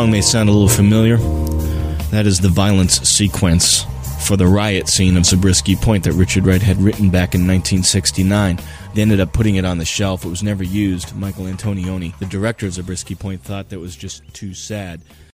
song may sound a little familiar. That is the violence sequence for the riot scene of Zabriskie Point that Richard Wright had written back in 1969. They ended up putting it on the shelf. It was never used. Michael Antonioni, the director of Zabriskie Point, thought that was just too sad.